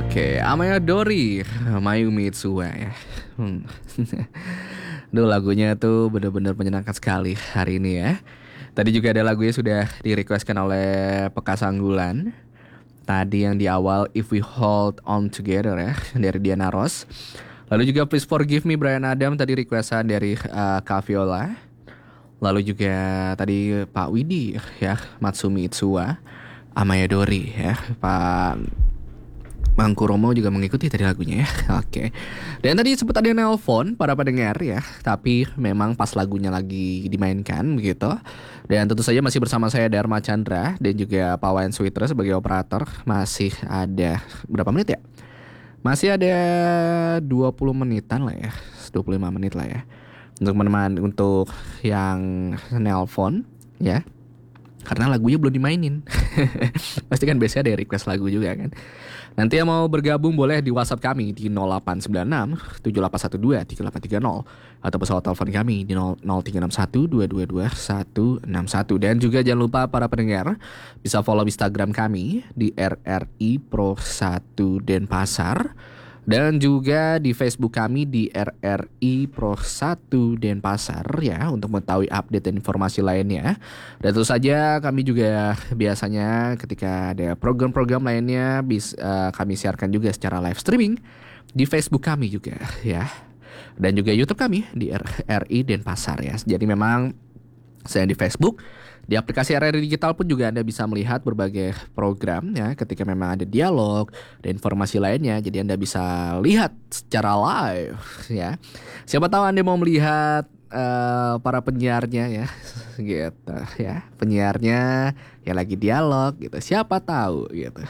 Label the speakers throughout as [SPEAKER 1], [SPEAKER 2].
[SPEAKER 1] Oke, Amaya Dori, Mayumi Itsuwa ya. Hmm. Duh, lagunya tuh bener-bener menyenangkan sekali hari ini ya. Tadi juga ada lagunya sudah di-requestkan oleh Peka Sanggulan. Tadi yang di awal If We Hold On Together ya, dari Diana Ross. Lalu juga Please Forgive Me Brian Adam, tadi requestan dari Kak Viola. Lalu juga tadi Pak Widi ya, Matsumi Itsuwa, Amaya Dori ya, Pak Mangku Romo juga mengikuti tadi lagunya ya. Oke. Dan tadi sempat ada nelpon para pendengar ya, tapi memang pas lagunya lagi dimainkan begitu. Dan tentu saja masih bersama saya Dharma Chandra dan juga Pak Wayan Switra sebagai operator. Masih ada berapa menit ya? Masih ada 20 menitan lah ya. 25 menit lah ya. Untuk menemani untuk yang nelpon ya. Karena lagunya belum dimainin. Pasti kan biasanya ada request lagu juga kan. Nanti yang mau bergabung boleh di WhatsApp kami di 0896 7812 3830 atau pesawat telepon kami di 0361 222 161. Dan juga jangan lupa para pendengar bisa follow Instagram kami di RRI Pro 1 Denpasar. Dan juga di Facebook kami di RRI Pro 1 Denpasar ya, untuk mengetahui update dan informasi lainnya. Dan tentu saja kami juga biasanya ketika ada program-program lainnya kami siarkan juga secara live streaming di Facebook kami juga ya. Dan juga YouTube kami di RRI Denpasar ya. Jadi memang saya di Facebook, di aplikasi RRI Digital pun juga Anda bisa melihat berbagai program ya, ketika memang ada dialog dan informasi lainnya. Jadi Anda bisa lihat secara live ya. Siapa tahu Anda mau melihat para penyiarnya ya, gitu ya. Penyiarnya yang lagi dialog gitu. Siapa tahu gitu.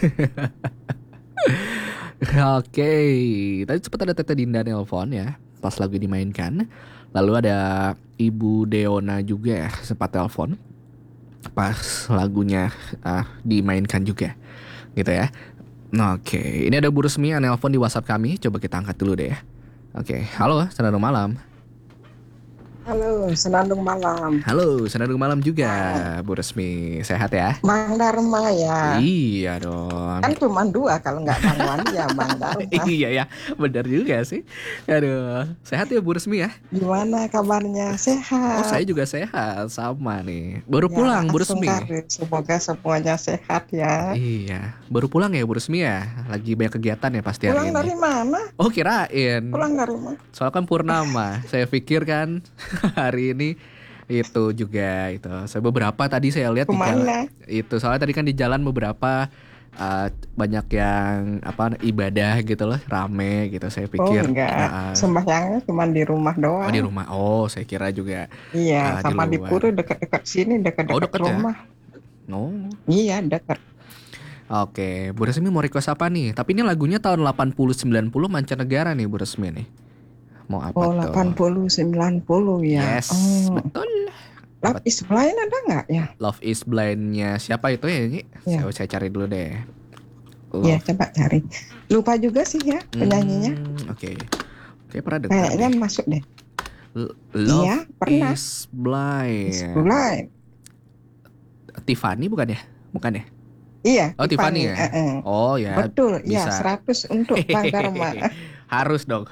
[SPEAKER 1] Oke, tadi sempat ada Tete Dinda nelpon ya, pas lagu dimainkan. Lalu ada Ibu Deona juga ya, sempat telepon pas lagunya dimainkan juga gitu ya. Oke, ini ada Bu Resmi yang nelpon di WhatsApp kami. Coba kita angkat dulu deh ya. Oke, halo, selamat malam.
[SPEAKER 2] Halo, senandung malam.
[SPEAKER 1] Halo, senandung malam juga, Bu Resmi. Sehat ya?
[SPEAKER 2] Bang Dharma ya.
[SPEAKER 1] Iya dong.
[SPEAKER 2] Kan cuma dua, kalau nggak Bang Wandi ya Bang Dharma.
[SPEAKER 1] Iya ya, benar juga sih. Aduh, sehat ya Bu Resmi ya?
[SPEAKER 2] Gimana kabarnya?
[SPEAKER 1] Oh,
[SPEAKER 2] Sehat?
[SPEAKER 1] saya juga sehat, sama nih. Baru
[SPEAKER 2] Ya,
[SPEAKER 1] pulang Bu Resmi.
[SPEAKER 2] semoga semuanya sehat ya.
[SPEAKER 1] Iya, baru pulang ya Bu Resmi ya? Lagi banyak kegiatan ya pasti hari
[SPEAKER 2] Pulang
[SPEAKER 1] ini.
[SPEAKER 2] dari mana?
[SPEAKER 1] Oh, kirain.
[SPEAKER 2] Pulang dari mana?
[SPEAKER 1] Soalnya kan purnama. Saya pikir kan hari ini itu juga itu. Saya beberapa tadi saya lihat di jalan. Itu soalnya tadi kan di jalan beberapa banyak yang ibadah gitu loh, rame gitu. Saya pikir.
[SPEAKER 2] Oh enggak, sembahyangnya cuma di rumah doang.
[SPEAKER 1] Oh di rumah. Oh saya kira juga.
[SPEAKER 2] Iya, sama di Pura dekat-dekat sini, dekat-dekat rumah.
[SPEAKER 1] Ya? Oh.
[SPEAKER 2] Iya dekat.
[SPEAKER 1] Oke, Bu Resmi mau request apa nih? Tapi ini lagunya tahun 80-90 mancanegara nih Bu Resmi nih. Mau apa tuh?
[SPEAKER 2] 80-90 ya.
[SPEAKER 1] Yes, betul.
[SPEAKER 2] Love is Blind ada nggak ya?
[SPEAKER 1] Love is Blind-nya siapa itu ya ini?
[SPEAKER 2] Ya.
[SPEAKER 1] Saya cari dulu deh.
[SPEAKER 2] Ya coba cari. Lupa juga sih ya penyanyinya.
[SPEAKER 1] Oke, pernah dengar.
[SPEAKER 2] Kayaknya masuk deh.
[SPEAKER 1] Love
[SPEAKER 2] iya, pernah.
[SPEAKER 1] is Blind.
[SPEAKER 2] Is Blind.
[SPEAKER 1] Tiffany bukan ya? Bukan ya?
[SPEAKER 2] Iya.
[SPEAKER 1] Oh Tiffany ya. Oh ya.
[SPEAKER 2] Betul.
[SPEAKER 1] Bisa.
[SPEAKER 2] Ya 100 untuk Bang Dharma.
[SPEAKER 1] Harus dong.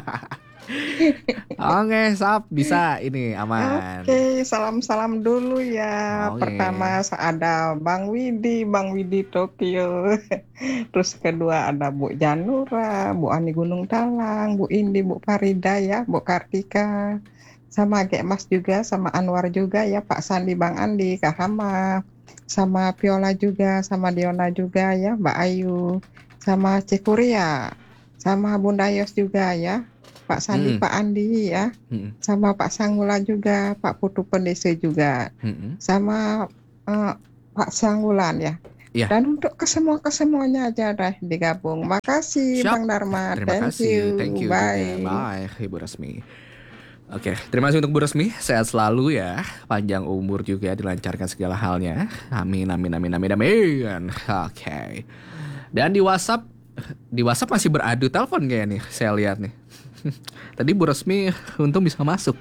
[SPEAKER 1] Oke, Sap, bisa ini aman.
[SPEAKER 2] Oke, salam-salam dulu ya. Pertama ada Bang Widi Tokyo. Terus kedua ada Bu Janura, Bu Ani Gunung Talang, Bu Indi, Bu Farida ya, Bu Kartika. Sama Gek Mas juga, sama Anwar juga ya, Pak Sandi, Bang Andi, Kak Hama. Sama Viola juga, sama Diona juga ya, Mbak Ayu. Sama Cikuria, sama Bunda Yos juga ya. Pak Sandi, Pak Andi ya, sama Pak Sanggula juga, Pak Putu Pendese juga, sama Pak Sanggulan ya. Dan untuk kesemuanya aja dah digabung. Makasih Bang Dharma.
[SPEAKER 1] Terima kasih. Thank you.
[SPEAKER 2] Bye.
[SPEAKER 1] Bye Ibu Resmi. Oke, terima kasih untuk Bu Resmi. Sehat selalu ya, panjang umur juga, dilancarkan segala halnya. Amin. Oke. Dan di WhatsApp masih beradu telepon kayaknya nih, saya lihat nih. Tadi Bu Resmi untung bisa masuk.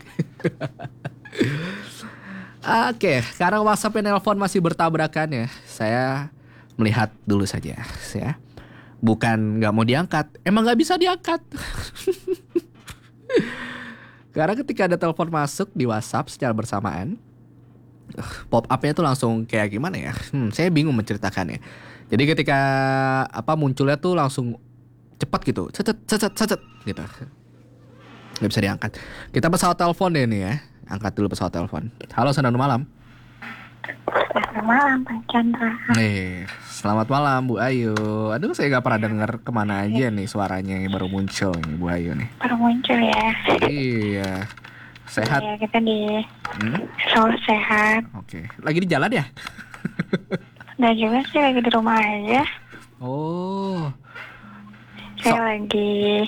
[SPEAKER 1] Oke, sekarang WhatsApp dan telepon masih bertabrakan ya. Saya melihat dulu saja ya. Bukan nggak mau diangkat, emang nggak bisa diangkat. Karena ketika ada telepon masuk di WhatsApp secara bersamaan, pop up-nya tuh langsung kayak gimana ya? Saya bingung menceritakannya. Jadi ketika munculnya tuh langsung cepat gitu, cecet cecet cecet gitu. Nggak bisa diangkat. Kita pesawat telepon deh nih ya. Angkat dulu pesawat telepon. Halo, selamat malam.
[SPEAKER 3] Selamat malam Pak Chandra.
[SPEAKER 1] Selamat malam Bu Ayu. Aduh, saya nggak pernah dengar kemana aja nih suaranya yang baru muncul nih Bu Ayu nih.
[SPEAKER 3] Baru muncul ya.
[SPEAKER 1] Iya. Sehat?
[SPEAKER 3] Iya, kita di Solo sehat.
[SPEAKER 1] Oke. Lagi di jalan ya?
[SPEAKER 3] Udah juga sih, lagi di rumah aja.
[SPEAKER 1] Oh.
[SPEAKER 3] Saya lagi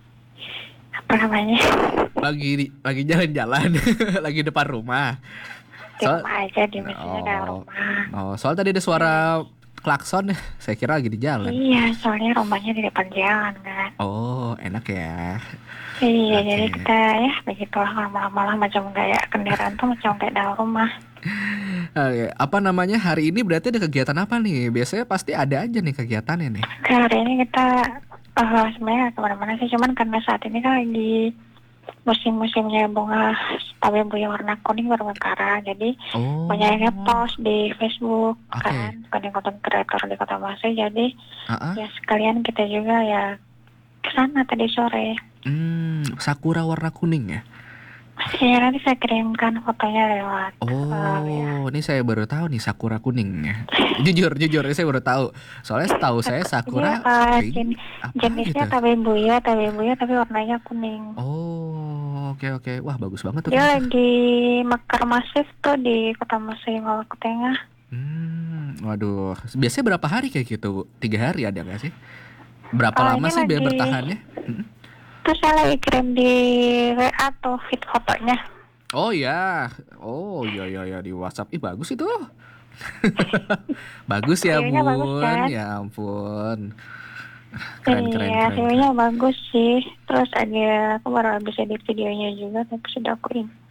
[SPEAKER 3] apa namanya?
[SPEAKER 1] Lagi jalan-jalan, lagi depan rumah.
[SPEAKER 3] Di rumah aja, di mesinnya dalam rumah.
[SPEAKER 1] Soal tadi ada suara klakson, saya kira lagi di jalan.
[SPEAKER 3] Iya, soalnya rumahnya di depan jalan kan.
[SPEAKER 1] Oh, enak ya.
[SPEAKER 3] Iya, jadi kita ya begitulah malam-malam macam kayak kendaraan tuh macam kayak dalam rumah.
[SPEAKER 1] Oke, apa namanya, hari ini berarti ada kegiatan apa nih? Biasanya pasti ada aja nih kegiatannya nih.
[SPEAKER 3] Hari ini kita sebenarnya kemana-mana sih, cuman karena saat ini kan lagi musim-musimnya bunga tabebuya warna kuning bermekaran, jadi banyak yang ngepost di Facebook kan, konten kreator di Kota Masai, jadi ya sekalian kita juga ya kesana tadi sore.
[SPEAKER 1] Sakura warna kuning ya?
[SPEAKER 3] Iya, nanti saya kirimkan fotonya lewat.
[SPEAKER 1] Ini saya baru tahu nih sakura kuning ya. Jujur, ini saya baru tahu. Soalnya setahu saya sakura
[SPEAKER 3] jenisnya
[SPEAKER 1] gitu.
[SPEAKER 3] tabebuya tapi warnanya kuning.
[SPEAKER 1] Oke. Wah, bagus banget tuh.
[SPEAKER 3] Dia lagi mekar masif tuh di Kota Masai, Maluku Tengah.
[SPEAKER 1] Waduh, biasanya berapa hari kayak gitu? 3 hari ada nggak sih? Berapa lama sih biar bertahannya?
[SPEAKER 3] Terus saya lagi kirim di WA tuh feed fotonya.
[SPEAKER 1] Oh ya di WhatsApp. Ih, bagus itu. Bagus ya Bun.
[SPEAKER 3] Bagus, kan?
[SPEAKER 1] Ya ampun. Keren.
[SPEAKER 3] Videonya bagus sih. Terus aku baru habis edit videonya juga, tapi sudah aku ini.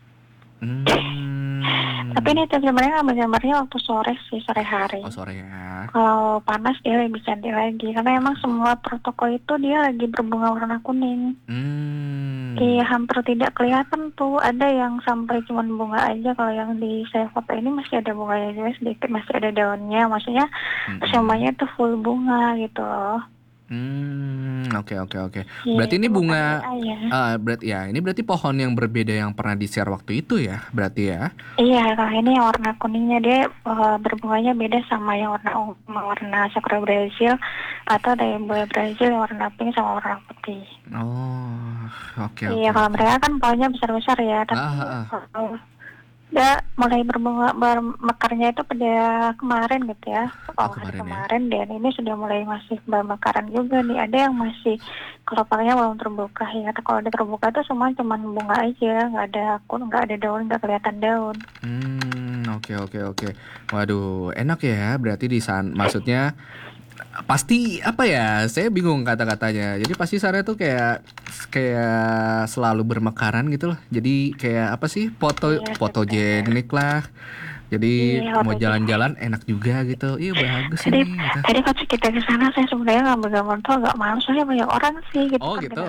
[SPEAKER 3] Tapi ini sebenarnya gambarnya waktu sore sih, sore hari.
[SPEAKER 1] Sore ya.
[SPEAKER 3] Kalau panas dia lebih cantik lagi, karena emang semua protokol itu dia lagi berbunga warna kuning. Iya, hampir tidak kelihatan tuh. Ada yang sampai cuma bunga aja. Kalau yang di saya foto ini masih ada bunganya juga sedikit, masih ada daunnya. Maksudnya semuanya tuh full bunga gitu loh.
[SPEAKER 1] Oke. Berarti ini bunga, berarti pohon yang berbeda yang pernah di-share waktu itu ya, berarti ya?
[SPEAKER 3] Iya, kalau ini yang warna kuningnya dia berbunganya beda sama yang warna sakura Brazil atau daimboya Brazil yang warna pink sama warna putih.
[SPEAKER 1] Oke.
[SPEAKER 3] Iya, kalau mereka kan pohonnya besar-besar ya, tapi dia mulai bermekarnya itu pada kemarin gitu ya. Kemarin dan ini sudah mulai masih bermekaran juga nih. Ada yang masih kelopaknya belum terbuka ya. Kalau udah terbuka tuh semua cuma bunga aja, nggak ada daun, nggak kelihatan daun.
[SPEAKER 1] Oke. Waduh, enak ya. Berarti di sana, maksudnya pasti apa ya? Saya bingung kata-katanya. Jadi pasti sana tuh kayak selalu bermekaran gitu loh. Jadi kayak apa sih? Fotogenik lah. Jadi mau jalan-jalan enak juga gitu. Iya, bagus ini. Gitu.
[SPEAKER 3] Tadi pas kita ke sana saya sebenarnya gambar-gambar tuh agak malu, soalnya banyak orang sih gitu.
[SPEAKER 1] Gitu.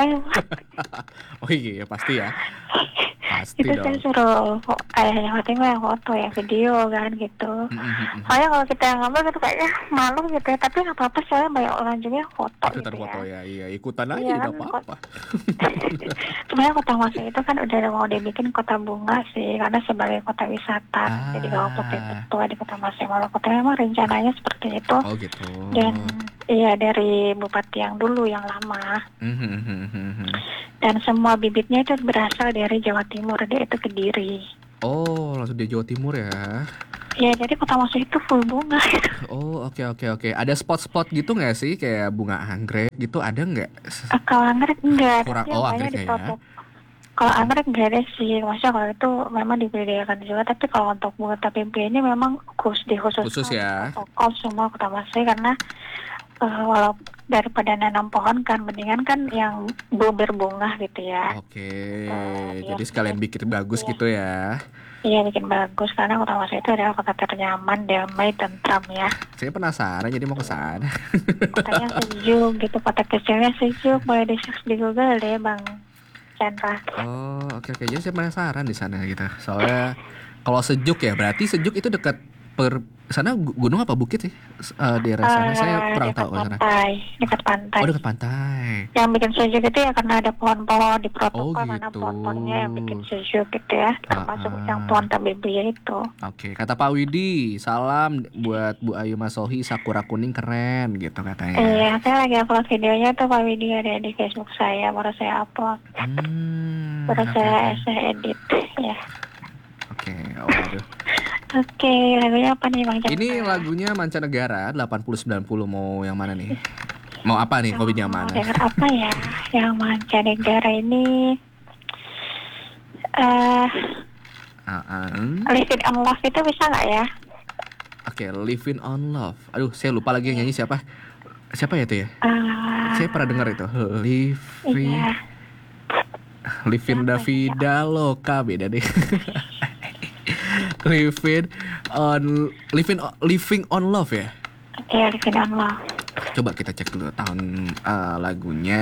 [SPEAKER 1] Iya, pasti ya. Pasti
[SPEAKER 3] itu
[SPEAKER 1] dong.
[SPEAKER 3] saya suruh ayahnya Fatimah yang foto, yang video kan gitu. Soalnya kalau kita ngambil gitu kayaknya malu gitu ya, tapi nggak apa-apa, soalnya banyak orang juga yang foto.
[SPEAKER 1] Ikutan
[SPEAKER 3] gitu
[SPEAKER 1] foto ya, iya, ikutan aja
[SPEAKER 3] iya,
[SPEAKER 1] nggak apa-apa.
[SPEAKER 3] Sebenarnya Kota Masai itu kan udah mau dibikin kota bunga sih, karena sebagai kota wisata. Jadi kalau kota tua di Kota Masai Maluku Tengah memang rencananya seperti itu.
[SPEAKER 1] Gitu.
[SPEAKER 3] Dan iya, dari bupati yang dulu yang lama. Dan semua bibitnya itu berasal dari Jawa Timur, dia itu Kediri.
[SPEAKER 1] Langsung dari Jawa Timur ya.
[SPEAKER 3] Ya, jadi Kota Masai itu full bunga.
[SPEAKER 1] Oke. Ada spot-spot gitu nggak sih, kayak bunga anggrek gitu, ada nggak?
[SPEAKER 3] Kalau anggrek enggak.
[SPEAKER 1] Anggrek ya.
[SPEAKER 3] Kalau anggrek enggak ada sih. Maksudnya kalau itu memang dibudidayakan juga, tapi kalau untuk bunga tapempe ini memang khusus
[SPEAKER 1] ya.
[SPEAKER 3] protokol semua Kota Masai, karena daripada nanam pohon kan mendingan kan yang berbunga gitu ya.
[SPEAKER 1] Oke, jadi sekalian bikin bagus gitu ya.
[SPEAKER 3] Iya, bikin bagus karena kota Mas itu adalah kota ternyaman, damai, tentram ya.
[SPEAKER 1] Saya penasaran jadi mau ke sana.
[SPEAKER 3] Kotanya sejuk gitu, kota kecilnya sejuk, boleh di-search di Google deh Bang Chandra.
[SPEAKER 1] Oh, oke. Jadi saya penasaran di sana gitu. Soalnya kalau sejuk ya berarti sejuk itu dekat sana gunung apa bukit sih? Daerah sana saya kurang tahu sana.
[SPEAKER 3] Dekat pantai.
[SPEAKER 1] Oh, dekat pantai.
[SPEAKER 3] Yang bikin sejuk itu ya karena ada pohon-pohon di protokol
[SPEAKER 1] Oh,
[SPEAKER 3] mana
[SPEAKER 1] gitu.
[SPEAKER 3] pohon-pohonnya yang bikin sejuk gitu ya, termasuk yang pohon tabebuya itu.
[SPEAKER 1] Oke, kata Pak Widi, salam buat Bu Ayu Masohi, sakura kuning keren gitu katanya.
[SPEAKER 3] Iya, saya lagi upload videonya tuh Pak Widi ada di Facebook saya, baru saya upload. Baru saya edit ya.
[SPEAKER 1] Oke, waduh.
[SPEAKER 3] Oke, lagunya apa nih Bang Chandra?
[SPEAKER 1] Ini lagunya mancanegara 80-90 mau yang mana nih? Mau apa nih? Hobinya mana?
[SPEAKER 3] Dengar apa ya? Yang mancanegara ini Living on Love itu bisa nggak ya?
[SPEAKER 1] Oke, Living on Love. Aduh, saya lupa lagi yang nyanyi siapa. Siapa ya itu ya? Saya pernah dengar itu. Living Davida Loka beda deh. Living on Love ya?
[SPEAKER 3] Iya, Living on Love.
[SPEAKER 1] Coba kita cek dulu tahun lagunya.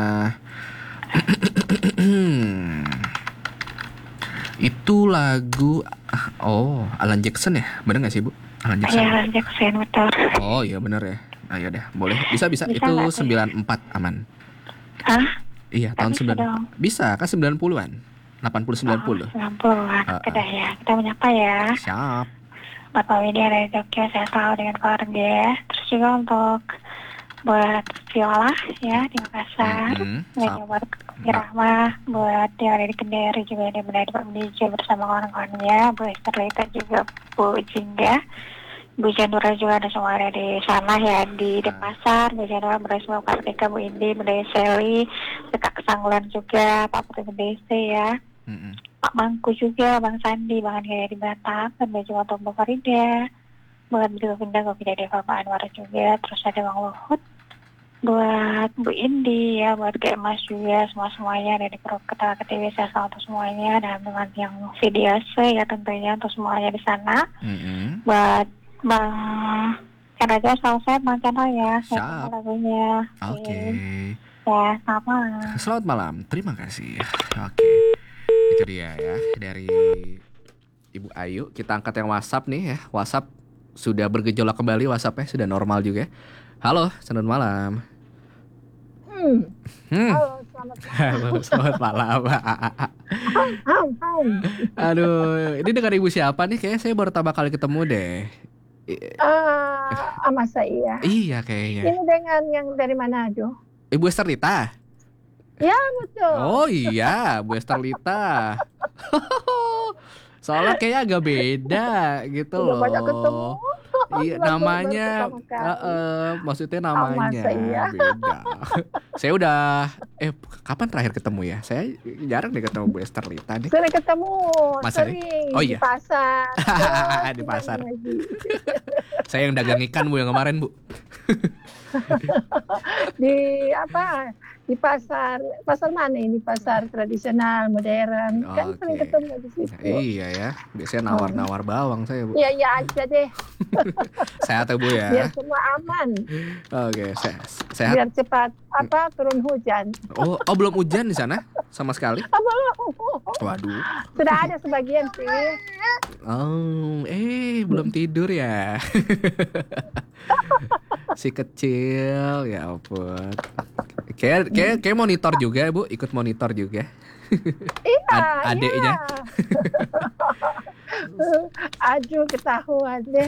[SPEAKER 1] Itu lagu Alan Jackson ya? Bener gak sih Bu? Alan Jackson.
[SPEAKER 3] Iya, Alan Jackson betul.
[SPEAKER 1] Oh iya bener ya. Ayo deh, boleh. Bisa itu 94 aman.
[SPEAKER 3] Hah?
[SPEAKER 1] Iya, tahun 90. Bisa kan 90-an? 80-90.
[SPEAKER 3] 90-an. Udah ya, kita menyapa ya.
[SPEAKER 1] Siap.
[SPEAKER 3] Bapak Widya dari Tokyo, saya selalu dengan keluarga. Terus juga untuk buat Viola ya di Makassar, dan buat Irahma, buat yang ada di Kendari juga ada Pak Mdija bersama kawan-kawannya, Bu Esther Lita juga Bu Jingga, Bu Janura juga ada semua ada di sana ya di Denpasar, Bu Janura bersama Kartika, Bu Indi, Bu Daya Seli, Kak Kesanggulan juga, Pak Putri BDC ya. Pak Bangku juga, Bang Sandi, Bang Andi di Batam, dan juga untuk Bu Farida, buat Bu Pindah, Bu Pindah Deva, Pak Anwar juga, terus ada Bang Luhut, buat Bu Indi ya, buat Mas juga, semuanya ada di Kota KTW, saya selamat untuk semuanya, dan dengan yang video ya tentunya untuk semuanya di sana. Buat Bang Chandra aja, selamat sehat Bang Chandra ya, saya lagunya.
[SPEAKER 1] Oke.
[SPEAKER 3] Ya, selamat malam.
[SPEAKER 1] Selamat malam, terima kasih. Oke. Itu dia ya dari Ibu Ayu. Kita angkat yang WhatsApp nih ya. WhatsApp sudah bergejolak kembali, WhatsAppnya sudah normal juga. Halo, selamat malam.
[SPEAKER 4] Halo, selamat malam.
[SPEAKER 1] Aduh, ini dengan Ibu siapa nih? Kayaknya saya baru pertama kali ketemu deh.
[SPEAKER 4] Sama saya.
[SPEAKER 1] Iya kayaknya.
[SPEAKER 4] Ini dengan yang dari Manado.
[SPEAKER 1] Ibu Esther Lita.
[SPEAKER 4] Ya betul.
[SPEAKER 1] Oh iya, Bu Esther Lita. Soalnya kayaknya agak beda gitu
[SPEAKER 4] Udah
[SPEAKER 1] loh.
[SPEAKER 4] banyak ketemu.
[SPEAKER 1] Iya, namanya maksudnya namanya beda. Saya udah kapan terakhir ketemu ya? Saya jarang deh ketemu Bu Esther Lita nih.
[SPEAKER 4] Sering ketemu,
[SPEAKER 1] sering. Oh iya.
[SPEAKER 4] Di pasar.
[SPEAKER 1] Di pasar. Saya yang dagang ikan Bu yang kemarin Bu.
[SPEAKER 4] Di pasar mana ini, pasar tradisional modern kan sering ketemu di situ.
[SPEAKER 1] Iya ya, biasanya nawar bawang saya Bu.
[SPEAKER 4] Iya aja deh.
[SPEAKER 1] Sehat ya Bu ya.
[SPEAKER 4] Biar semua aman.
[SPEAKER 1] Oke, sehat.
[SPEAKER 4] Biar cepat turun hujan.
[SPEAKER 1] Oh belum hujan di sana sama sekali? Waduh.
[SPEAKER 4] Sudah ada sebagian sih.
[SPEAKER 1] Oh, belum tidur ya. Si kecil, ya ampun. Kayak monitor juga Bu, ikut monitor juga.
[SPEAKER 4] Iya,
[SPEAKER 1] adeknya.
[SPEAKER 4] Aduh, ketahuan deh.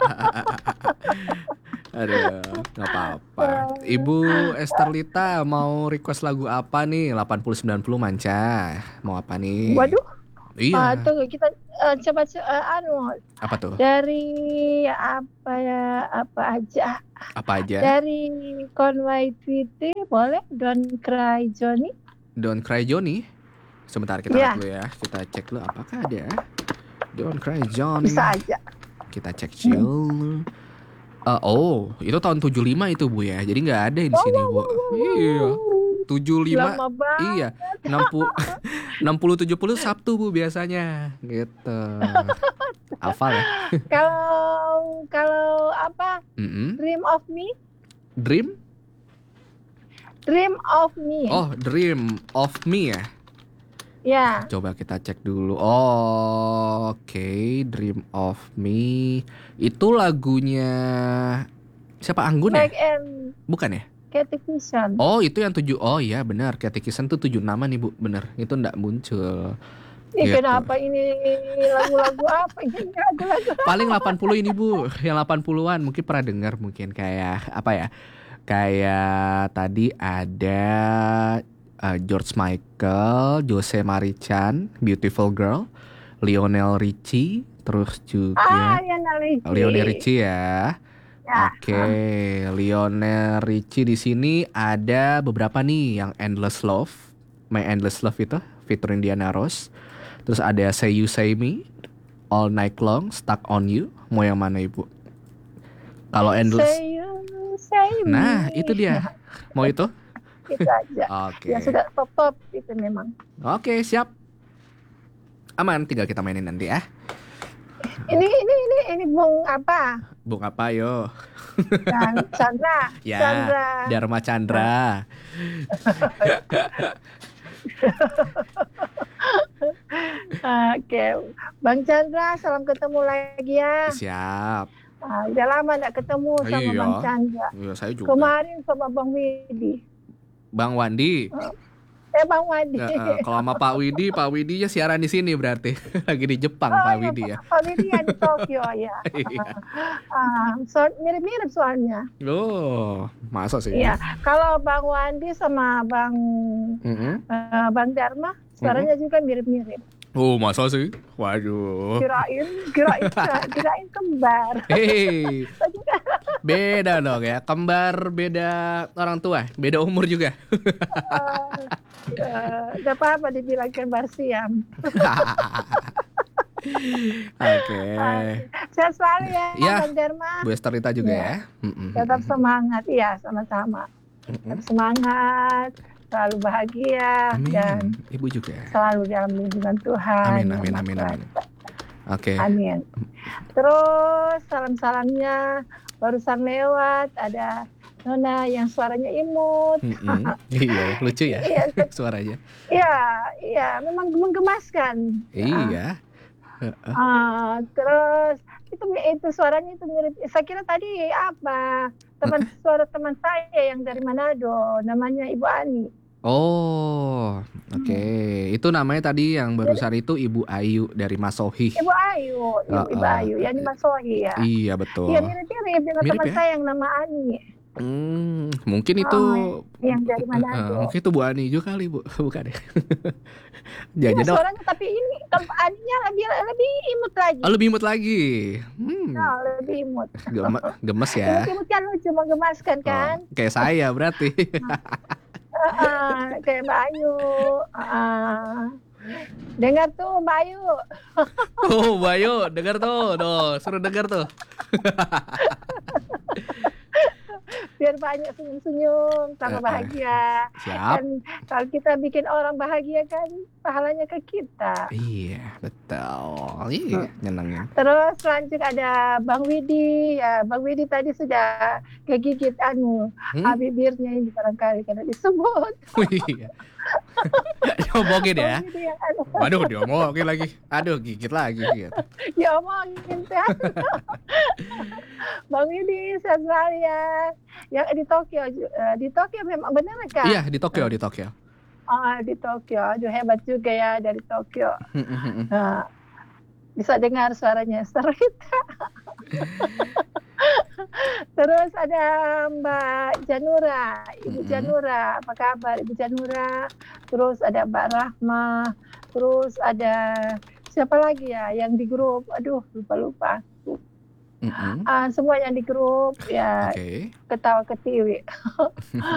[SPEAKER 1] Aduh, nggak apa-apa. Ibu Esther Lita mau request lagu apa nih? 80-90 manca. Mau apa nih?
[SPEAKER 4] Waduh.
[SPEAKER 1] Iya.
[SPEAKER 4] Tunggu kita coba
[SPEAKER 1] apa tuh?
[SPEAKER 4] Dari apa aja? Dari Conway Twitty boleh? Don't Cry Johnny.
[SPEAKER 1] Don't Cry Johnny. Sebentar kita lihat dulu ya. Kita cek dulu apakah ada. Don't Cry Johnny.
[SPEAKER 4] Bisa aja.
[SPEAKER 1] Kita cek chill. Itu tahun 75 itu Bu ya. Jadi nggak ada di sini Bu. Iya. 75.
[SPEAKER 4] Lama banget.
[SPEAKER 1] Iya. 60 70 Sabtu Bu biasanya. Gitu. Hafal ya?
[SPEAKER 4] Kalau apa? Dream of Me?
[SPEAKER 1] Dream?
[SPEAKER 4] Dream of Me.
[SPEAKER 1] Oh, Dream of Me ya.
[SPEAKER 4] Ya.
[SPEAKER 1] Coba kita cek dulu. Oh, oke. Dream of Me. Itu lagunya siapa, Anggun ya? Bukan ya?
[SPEAKER 4] Catechism.
[SPEAKER 1] Oh, itu yang 7. Oh iya benar. Catechism tuh 7 nama nih Bu. Benar. Itu enggak muncul.
[SPEAKER 4] Gitu. Kenapa ini lagu-lagu apa? Ini lagu-lagu
[SPEAKER 1] paling 80 ini Bu. Yang 80-an mungkin pernah dengar, mungkin kayak apa ya? Kayak tadi ada George Michael, Jose Marichan, Beautiful Girl, Lionel Richie, terus juga Lionel Richie ya. Oke, Lionel Richie di sini ada beberapa nih, yang Endless Love, My Endless Love itu featuring Diana Ross. Terus ada Say You Say Me, All Night Long, Stuck on You. Mau yang mana Ibu? Kalau Endless,
[SPEAKER 4] Say You Say Me.
[SPEAKER 1] Nah itu dia. Mau itu?
[SPEAKER 4] Itu aja.
[SPEAKER 1] Oke.
[SPEAKER 4] Yang sudah top itu memang.
[SPEAKER 1] Oke, siap. Aman, tinggal kita mainin nanti ya.
[SPEAKER 4] Ini Bung apa?
[SPEAKER 1] Bung apa yo?
[SPEAKER 4] Chandra.
[SPEAKER 1] Ya,
[SPEAKER 4] Chandra.
[SPEAKER 1] Dharma Chandra.
[SPEAKER 4] Oke, Bang Chandra, salam ketemu lagi ya.
[SPEAKER 1] Siap.
[SPEAKER 4] Udah lama gak ketemu sama Bang Chandra.
[SPEAKER 1] Iya, saya juga.
[SPEAKER 4] Kemarin sama Bang Widi.
[SPEAKER 1] Bang Wandi.
[SPEAKER 4] Bang Wandi.
[SPEAKER 1] Kalau sama Pak Widi ya siaran di sini berarti. Lagi di Jepang Pak Widi ya.
[SPEAKER 4] Pak Widi ya di Tokyo ya. Mirip-mirip soalnya.
[SPEAKER 1] Oh, masa sih?
[SPEAKER 4] Iya. Kalau Bang Wandi sama Bang Dharma suaranya juga mirip-mirip.
[SPEAKER 1] Oh, masa sih? Waduh.
[SPEAKER 4] Kirain kembar.
[SPEAKER 1] Hei. Beda dong ya, kembar beda orang tua, beda umur juga.
[SPEAKER 4] Gak apa-apa dibilang kembar siam.
[SPEAKER 1] Oke.
[SPEAKER 4] Sehat selalu ya, Bang Dharma.
[SPEAKER 1] Bu Esther Rita juga ya.
[SPEAKER 4] Tetap semangat, iya sama-sama. Tetap semangat, selalu bahagia.
[SPEAKER 1] Amin.
[SPEAKER 4] Dan
[SPEAKER 1] Ibu juga.
[SPEAKER 4] Selalu dalam lindungan Tuhan.
[SPEAKER 1] Amin. Oke.
[SPEAKER 4] Amin. Terus salam-salamnya barusan lewat ada Nona yang suaranya imut.
[SPEAKER 1] Iya, lucu ya suaranya.
[SPEAKER 4] Iya, memang menggemaskan.
[SPEAKER 1] Iya.
[SPEAKER 4] Terus itu suaranya itu mirip. Saya kira tadi apa? Suara teman saya yang dari Manado, namanya Ibu Ani.
[SPEAKER 1] Oh, oke. Itu namanya tadi yang barusan itu Ibu Ayu dari Masohi.
[SPEAKER 4] Ibu Ayu, yang di Masohi ya.
[SPEAKER 1] Iya betul.
[SPEAKER 4] Iya mirip-mirip dengan teman saya yang nama Ani.
[SPEAKER 1] Mungkin itu
[SPEAKER 4] yang dari Manado.
[SPEAKER 1] mungkin itu Bu Ani juga kali Bu, bukan ya?
[SPEAKER 4] Jadi suaranya tapi ini kalau Aninya lebih imut lagi.
[SPEAKER 1] Oh, lebih imut lagi.
[SPEAKER 4] Lebih imut.
[SPEAKER 1] Gemes ya.
[SPEAKER 4] Imut kan lucu, menggemaskan kan?
[SPEAKER 1] Kayak saya berarti.
[SPEAKER 4] Kayak Mbak Ayu. Dengar tuh Mbak Ayu.
[SPEAKER 1] Oh Mbak Ayu, dengar tuh. Suruh dengar tuh.
[SPEAKER 4] Biar banyak senyum-senyum sama bahagia.
[SPEAKER 1] Siap.
[SPEAKER 4] Dan kalau kita bikin orang bahagia kan pahalanya ke kita.
[SPEAKER 1] Iya, betul. Iya, nyenengin.
[SPEAKER 4] Terus lanjut ada Bang Widi. Ya, Bang Widi tadi sudah kegigit bibirnya ini barangkali karena disebut.
[SPEAKER 1] Iya. Diomongin ya. Waduh, diomongin lagi. Aduh, gigit lagi gitu.
[SPEAKER 4] Diomongin ya. Bang Widi saya yang di Tokyo memang benar kan?
[SPEAKER 1] Iya, di Tokyo.
[SPEAKER 4] Di Tokyo. Aduh, hebat juga ya dari Tokyo. Bisa dengar suaranya Rita. Terus ada Mbak Janura, Ibu Janura, apa kabar Ibu Janura? Terus ada Mbak Rahma, terus ada siapa lagi ya yang di grup? Aduh, lupa. Semua yang di grup ya ketawa ketiwi.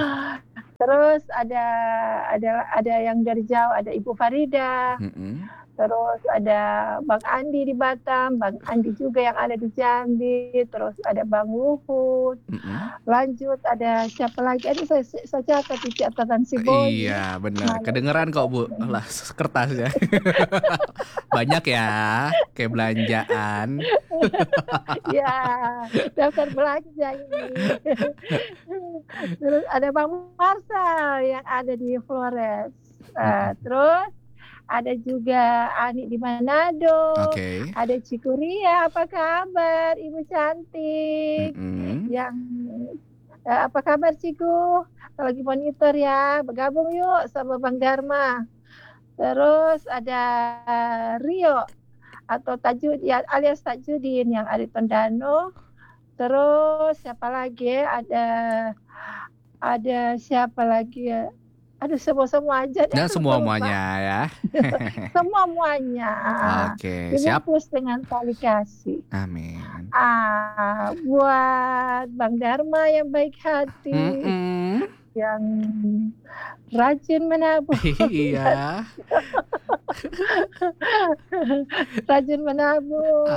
[SPEAKER 4] Terus ada yang dari jauh, ada Ibu Farida. Terus ada Bang Andi di Batam, Bang Andi juga yang ada di Jambi, terus ada Bang Luhut. Lanjut ada siapa lagi? Ada saya catat di catatan si Boni.
[SPEAKER 1] Iya benar, kedengeran kok Bu lah kertasnya. Banyak ya, kayak belanjaan.
[SPEAKER 4] Ya, daftar belanja ini. Terus ada Bang Marsal yang ada di Flores. Terus ada juga Ani di Manado. Ada Cikuria, apa kabar Ibu cantik? Yang apa kabar Ciku? Lagi monitor ya, bergabung yuk sama Bang Dharma. Terus ada Rio atau Tajudin alias Tajudin yang ada di Tondano. Terus siapa lagi? Ada siapa lagi ya? Aduh semua aja.
[SPEAKER 1] Nah semuanya ya.
[SPEAKER 4] Semuanya.
[SPEAKER 1] Oke, siap.
[SPEAKER 4] Dibungkus dengan tali kasih.
[SPEAKER 1] Amin.
[SPEAKER 4] Buat Bang Dharma yang baik hati, yang rajin menabung.
[SPEAKER 1] Iya.
[SPEAKER 4] Rajin menabung.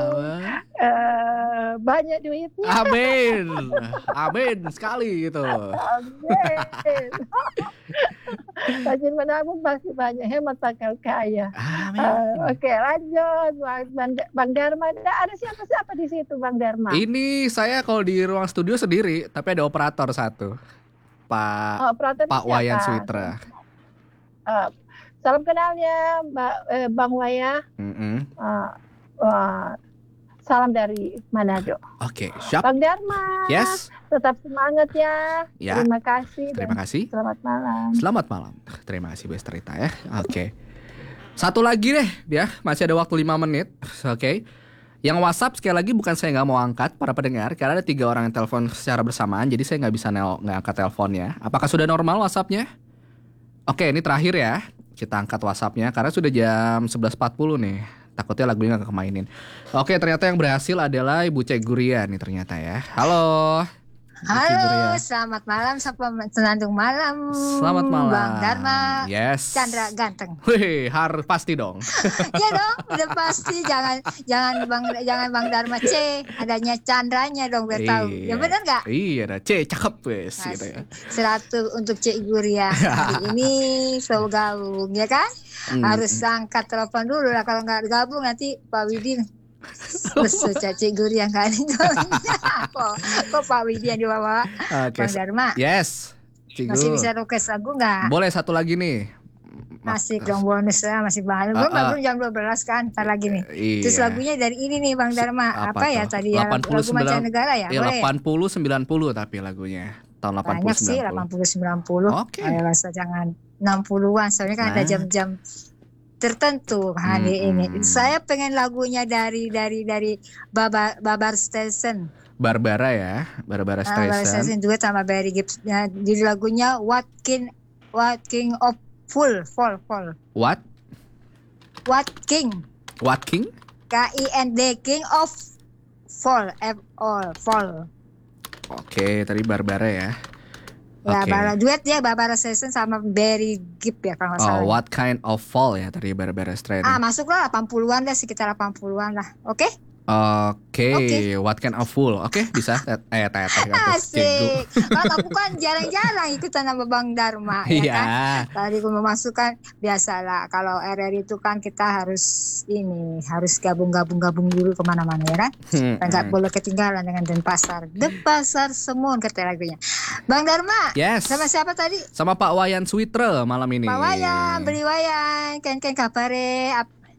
[SPEAKER 4] Banyak duitnya.
[SPEAKER 1] Amin. Amin sekali gitu.
[SPEAKER 4] Amin. Rajin menabung pasti banyak, hemat bakal kaya. Oke, lanjut Bang Dharma. Ada siapa di situ Bang Dharma?
[SPEAKER 1] Ini saya kalau di ruang studio sendiri, tapi ada operator satu. Pak Wayan Switra.
[SPEAKER 4] Salam kenalnya Bang Waya. Salam dari Manado.
[SPEAKER 1] Oke, siap.
[SPEAKER 4] Bang Dharma.
[SPEAKER 1] Yes.
[SPEAKER 4] Tetap semangat ya. Terima kasih.
[SPEAKER 1] Terima kasih.
[SPEAKER 4] Selamat malam.
[SPEAKER 1] Selamat malam. Terima kasih Bu Esterita ya. Oke. Satu lagi deh ya, masih ada waktu 5 menit. Oke. Yang WhatsApp sekali lagi bukan saya nggak mau angkat para pendengar, karena ada 3 orang yang telepon secara bersamaan, jadi saya nggak bisa nggak angkat teleponnya. Apakah sudah normal WhatsAppnya? Oke, ini terakhir ya. Kita angkat WhatsAppnya karena sudah jam 11.40 nih. Takutnya lagunya gak kemainin. Oke, ternyata yang berhasil adalah Ibu Cek Guria nih ternyata ya. Halo.
[SPEAKER 5] Halo, selamat malam, senandung malam.
[SPEAKER 1] Selamat malam
[SPEAKER 5] Bang Dharma.
[SPEAKER 1] Yes.
[SPEAKER 5] Chandra ganteng.
[SPEAKER 1] Wih, harus pasti dong.
[SPEAKER 5] Iya dong, udah pasti. Jangan Bang Dharma C, adanya Chandranya dong biar tahu. Ya benar nggak?
[SPEAKER 1] Iya, ada C cakep wes gitu ya.
[SPEAKER 5] 100 untuk Cik Guria. Hari ini selalu gabung ya kan? Harus angkat telepon dulu lah, kalau nggak gabung nanti Pak Widin besok Cik Guria kan. Kok Pak Widin yang dibawa? Bang Dharma.
[SPEAKER 1] Yes.
[SPEAKER 5] Masih bisa request lagu nggak?
[SPEAKER 1] Boleh satu lagi nih.
[SPEAKER 5] Masih dong bonus ya, masih banyak. Belum jam 12 kan, ntar lagi nih.
[SPEAKER 1] Iya.
[SPEAKER 5] Terus lagunya dari ini nih Bang Dharma. Apa ya tadi ya? Lagu mancanegara ya?
[SPEAKER 1] Iya, 80-90 tapi lagunya. Tahun 80-90.
[SPEAKER 5] Banyak sih 80-90.
[SPEAKER 1] Oke.
[SPEAKER 5] Rasa jangan 60-an, soalnya kan ada jam-jam tertentu hari ini. Saya pengen lagunya dari Babar Station.
[SPEAKER 1] Barbara ya, Barbara Streisand.
[SPEAKER 5] Duet sama Barry Gibbs. Jadi lagunya What King of Fall.
[SPEAKER 1] What King?
[SPEAKER 5] KIND King of Fall. Fall.
[SPEAKER 1] Oke, tadi Barbara ya.
[SPEAKER 5] Barbara duet ya, Barbara Streisand sama Barry Gibb ya kalau nggak salah.
[SPEAKER 1] What Kind of Fall ya tadi Barbara Streisand.
[SPEAKER 5] Masuklah 80-an lah, sekitar 80-an lah. Oke?
[SPEAKER 1] Oke. What Kind of Fall. Oke, bisa.
[SPEAKER 5] Asik. Kalau aku kan jarang-jarang ikutan sama Bang Dharma ya kan. Tadi aku memasukkan, biasalah kalau RR itu kan kita harus gabung dulu kemana-mana ya kan. Nggak boleh ketinggalan dengan Denpasar Semun kata lagunya. Bang Dharma.
[SPEAKER 1] Yes.
[SPEAKER 5] Sama siapa tadi?
[SPEAKER 1] Sama Pak Wayan Switra malam ini.
[SPEAKER 5] Pak Wayan, beli Wayan, ken kabare.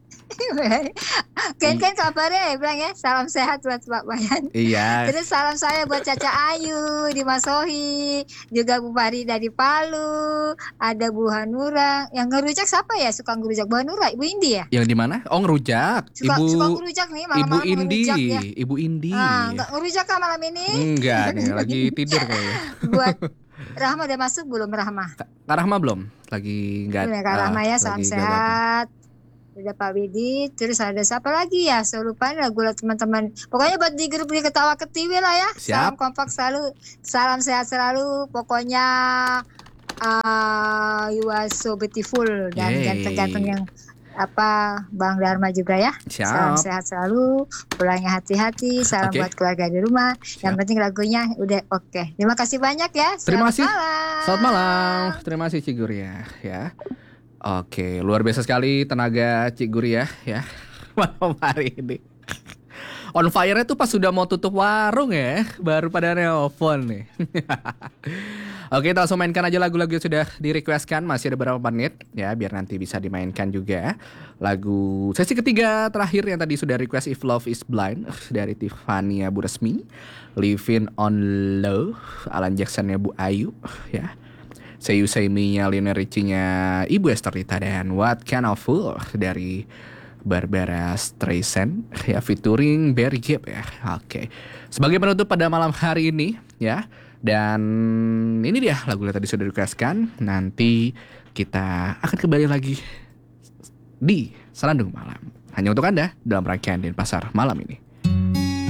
[SPEAKER 5] Ken kabare bilang ya, salam sehat buat Pak Wayan.
[SPEAKER 1] Iya.
[SPEAKER 5] Terus salam saya buat Caca Ayu di Masohi, juga Bu Farida di Palu, ada Bu Hanura. Yang ngerujak siapa ya? Suka ngerujak Bu Hanura, Ibu Indi ya?
[SPEAKER 1] Yang di mana? Oh, ngerujak.
[SPEAKER 5] Suka ngerujak nih malam-malam.
[SPEAKER 1] Ibu Indi.
[SPEAKER 5] Ya.
[SPEAKER 1] Ibu Indi.
[SPEAKER 5] Enggak ngerujak kan malam ini?
[SPEAKER 1] Enggak, nih lagi tidur kayaknya.
[SPEAKER 5] Buat Rahma udah masuk belum Rahma?
[SPEAKER 1] Kak Rahma belum? Lagi enggak.
[SPEAKER 5] Kak Rahma ya, salam sehat. Ada Pak Widi, terus ada siapa lagi ya? Saya lupa lagu teman-teman. Pokoknya buat di grup di Ketawa Ketiwi lah ya.
[SPEAKER 1] Siap.
[SPEAKER 5] Salam kompak selalu, salam sehat selalu. Pokoknya you are so beautiful dan ganteng-ganteng yang Bang Dharma juga ya.
[SPEAKER 1] Siap.
[SPEAKER 5] Salam sehat selalu, pulangnya hati-hati, salam buat keluarga di rumah. Yang penting lagunya udah oke. Terima kasih banyak ya.
[SPEAKER 1] Terima kasih.
[SPEAKER 5] Malam.
[SPEAKER 1] Selamat malam. Terima kasih Cik Guria ya. Oke, luar biasa sekali tenaga Cik Guria ya. Malam hari ini. On fire-nya tuh pas sudah mau tutup warung ya, baru pada nelpon nih. Oke, kita langsung mainkan aja lagu-lagu yang sudah di-requestkan. Masih ada beberapa menit ya, biar nanti bisa dimainkan juga. Lagu sesi ketiga terakhir yang tadi sudah request If Love Is Blind dari Tiffany Bu Resmi, Living on Low Alan Jackson-nya Bu Ayu ya. Say You Say Me-nya Lionel Richie-nya Ibu Esther Rita, dan What Kind of Fool dari Barbara Streisand ya featuring Barry Gibb ya. Oke. Sebagai penutup pada malam hari ini ya. Dan ini dia lagu yang tadi sudah requestkan. Nanti kita akan kembali lagi di Senandung Malam hanya untuk Anda dalam rangkaian Denpasar malam ini.